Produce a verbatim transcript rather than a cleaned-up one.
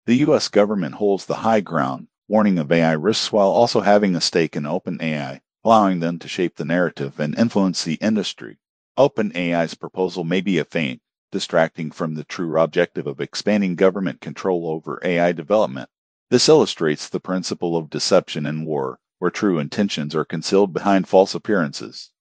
The U S government holds the high ground, warning of A I risks while also having a stake in OpenAI, allowing them to shape the narrative and influence the industry. OpenAI's proposal may be a feint, distracting from the true objective of expanding government control over A I development. This illustrates the principle of deception in war, where true intentions are concealed behind false appearances.